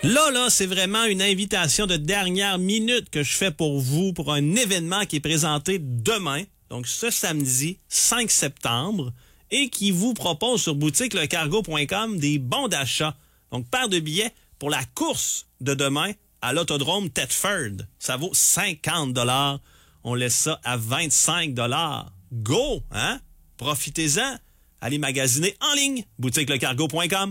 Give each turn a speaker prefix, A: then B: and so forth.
A: Là, c'est vraiment une invitation de dernière minute que je fais pour vous pour un événement qui est présenté demain, donc ce samedi 5 septembre, et qui vous propose sur boutiquelecargo.com des bons d'achat. Donc, paire de billets pour la course de demain à l'autodrome Thetford. Ça vaut 50 $. On laisse ça à 25 $. Go, hein? Profitez-en. Allez magasiner en ligne, boutiquelecargo.com.